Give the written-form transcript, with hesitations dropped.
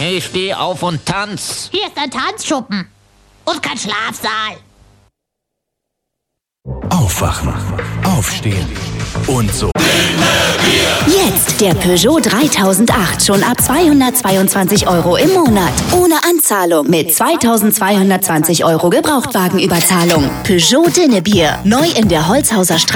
Nee, steh auf und tanz. Hier ist ein Tanzschuppen. Und kein Schlafsaal. Aufwachen, aufstehen und so. Jetzt der Peugeot 3008 schon ab 222 € im Monat. Ohne Anzahlung mit 2220 € Gebrauchtwagenüberzahlung. Peugeot Dinnebier. Neu in der Holzhauser Straße.